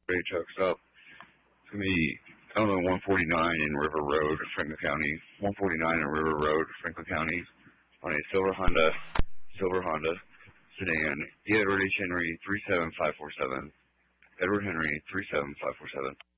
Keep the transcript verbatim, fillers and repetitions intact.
Great truck stop. It's going to be, I don't know, one forty-nine in River Road, Franklin County. one forty-nine in River Road, Franklin County, on a silver Honda, silver Honda sedan. Edward H. Henry, three seven five four seven. Edward Henry, three seven five four seven.